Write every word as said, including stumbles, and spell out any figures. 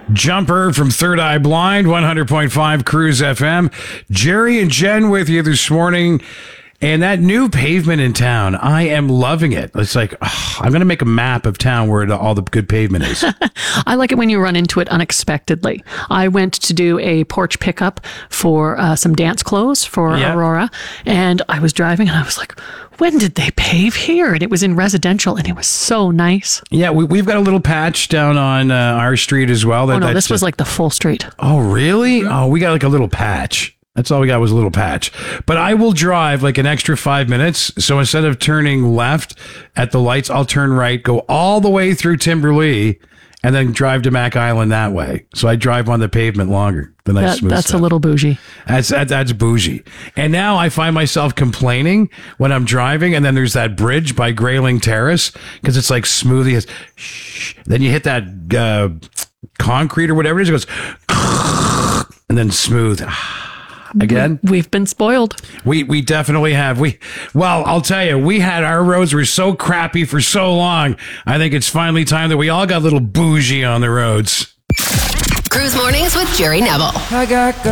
Jumper from Third Eye Blind, one hundred point five Cruise F M. Jerry and Jen with you this morning. And that new pavement in town, I am loving it. It's like, oh, I'm going to make a map of town where the, all the good pavement is. I like it when you run into it unexpectedly. I went to do a porch pickup for uh, some dance clothes for Yeah. Aurora, and I was driving and I was like, when did they pave here? And it was in residential and it was so nice. Yeah, we, we've got a little patch down on uh, our street as well. That, Oh no, that's this was just- like the full street. Oh, really? Oh, we got like a little patch. That's all we got was a little patch. But I will drive like an extra five minutes. So instead of turning left at the lights, I'll turn right, go all the way through Timberlea, and then drive to Mac Island that way. So I drive on the pavement longer. The nice That, smooth that's stuff. a little bougie. That's that, that's bougie. And now I find myself complaining when I'm driving, and then there's that bridge by Grayling Terrace because it's like smoothie. It's, shh. Then you hit that uh, concrete or whatever it is. It goes and then smooth. Again, We've been spoiled. we we definitely have. We well, I'll tell you, we had our roads were so crappy for so long. I think it's finally time that we all got a little bougie on the roads. Cruise Mornings with Jerry Neville. I got